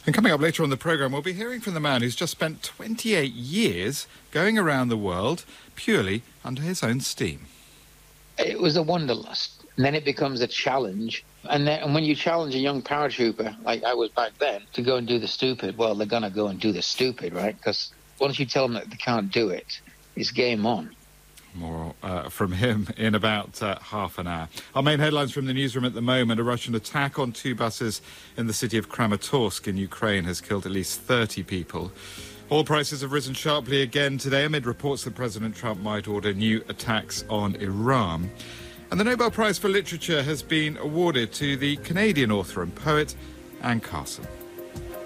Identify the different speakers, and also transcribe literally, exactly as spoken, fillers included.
Speaker 1: And coming up later on the programme, we'll be hearing from the man who's just spent twenty-eight years going around the world purely under his own steam.
Speaker 2: It was a wanderlust, and then it becomes a challenge. And, then, and when you challenge a young paratrooper, like I was back then, to go and do the stupid, well, they're going to go and do the stupid, right? Because once you tell them that they can't do it, it's game on.
Speaker 1: More uh, from him in about uh, half an hour. Our main headlines from the newsroom at the moment: a Russian attack on two buses in the city of Kramatorsk in Ukraine has killed at least thirty people. Oil prices have risen sharply again today amid reports that President Trump might order new attacks on Iran. And the Nobel Prize for Literature has been awarded to the Canadian author and poet Anne Carson.